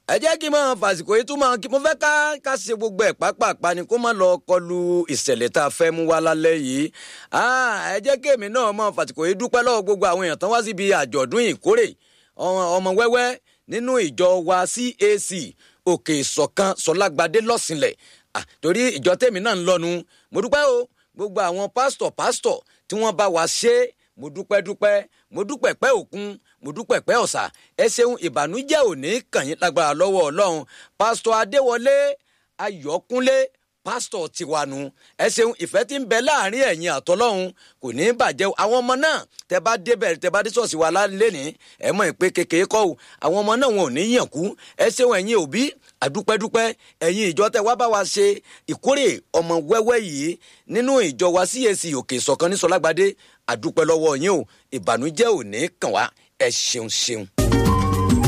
ẹ jẹ́ kí n máa fàsìkò yìí tún máa kí mo fẹ́ ká ṣe gbogbo ẹ̀ pápápá ni kó má lọ kọlu ìṣẹ̀lẹ̀ tá a fẹ́ mú wá lálẹ́ yìí. Ẹ jẹ́ kí èmi náà máa fàsìkò yìí dúpẹ́ lọ́wọ́ gbogbo àwọn èèyàn tán wá síbi àjọ̀dún ìkórè ọmọ wẹ́wẹ́ nínú ìjọ wa CAC òkè ìṣọ̀kan sọlágbadé lọ́sìnlẹ̀. Torí ìjọ tèmi náà ń lọ́nu mo dúpẹ́ o gbogbo àwọn pásítọ̀ tí wọ́n bá wa ṣe mo dúpẹ́ pẹ́ òkun mo dúpẹ́ pẹ́ ọ̀sà ẹ ṣeun ìbànújẹ́ òní kàn yín lágbára lọ́wọ́ Ọlọ́run. Pásítọ̀ Adéwọlé Ayọ̀kúnlé pásítọ̀ tiwanu ẹ ṣeun ìfẹ́ tí ń bẹ láàrin ẹ̀yin àtọlọ́run kò ní bàjẹ́ àwọn ọmọ náà tẹ bá débẹ̀ tẹ bá dé ṣọ́ọ̀ṣì wa lẹ́ni ẹ mọ̀ pé kékeré kọ́ o àwọn ọmọ náà wọn ò ní yàn kú ẹ ṣeun ẹ̀yin òbí àdúpẹ́dúpẹ́ ẹ̀yin ìjọ tẹ wá bá wa ṣe ìkórè ọmọ wẹ́wẹ́ yìí nínú ìjọ wa CAC òkè ìṣọ̀kan ní Sọlágbadé àdúpẹ́ lọ́wọ́ yín o ìbànújẹ́ ò ní kàn wá ẹ ṣeun.